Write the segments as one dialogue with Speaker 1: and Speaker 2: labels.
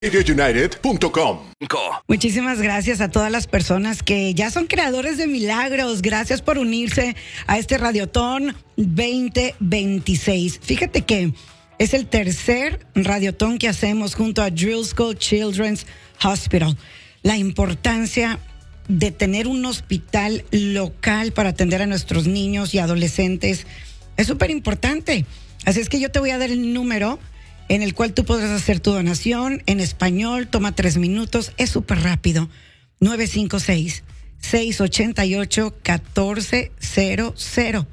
Speaker 1: RadioUnited.com.
Speaker 2: Muchísimas gracias a todas las personas que ya son creadores de milagros. Gracias por unirse a este Radiotón 2026. Fíjate que es el tercer Radiotón que hacemos junto a Drill School Children's Hospital. La importancia de tener un hospital local para atender a nuestros niños y adolescentes es súper importante. Así es que yo te voy a dar el número en el cual tú podrás hacer tu donación en español. Toma 3 minutos, es súper rápido. 956-688-1400.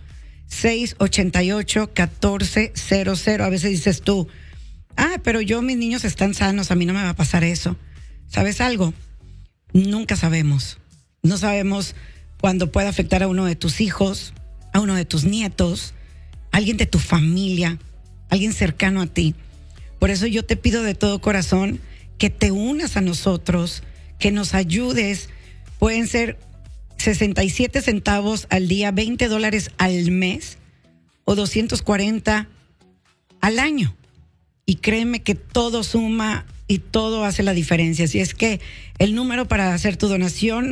Speaker 2: 688-1400. A veces dices tú, pero mis niños están sanos, a mí no me va a pasar eso. ¿Sabes algo? Nunca sabemos. No sabemos cuándo puede afectar a uno de tus hijos, a uno de tus nietos, a alguien de tu familia, alguien cercano a ti. Por eso yo te pido de todo corazón que te unas a nosotros, que nos ayudes. Pueden ser 67 centavos al día, $20 al mes o 240 al año. Y créeme que todo suma y todo hace la diferencia. Así es que el número para hacer tu donación,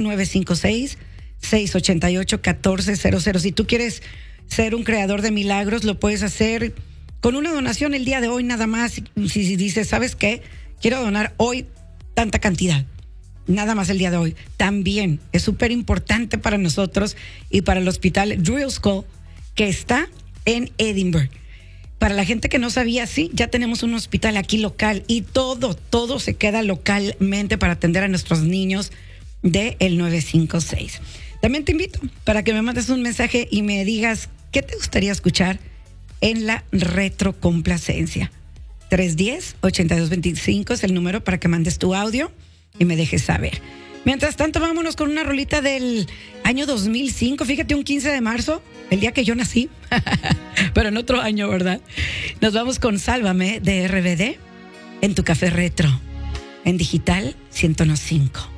Speaker 2: 956-688-1400. Si tú quieres ser un creador de milagros, lo puedes hacer con una donación el día de hoy nada más. Si dices, ¿sabes qué? Quiero donar hoy tanta cantidad. Nada más el día de hoy. También es súper importante para nosotros y para el hospital Drill School, que está en Edinburgh. Para la gente que no sabía, sí, ya tenemos un hospital aquí local y todo se queda localmente para atender a nuestros niños del 956. También te invito para que me mandes un mensaje y me digas qué te gustaría escuchar en la retrocomplacencia. 310-8225 es el número para que mandes tu audio y me dejes saber. Mientras tanto, vámonos con una rolita del año 2005. Fíjate, un 15 de marzo, el día que yo nací, pero en otro año, ¿verdad? Nos vamos con Sálvame de RBD en tu café retro, en Digital 101.5.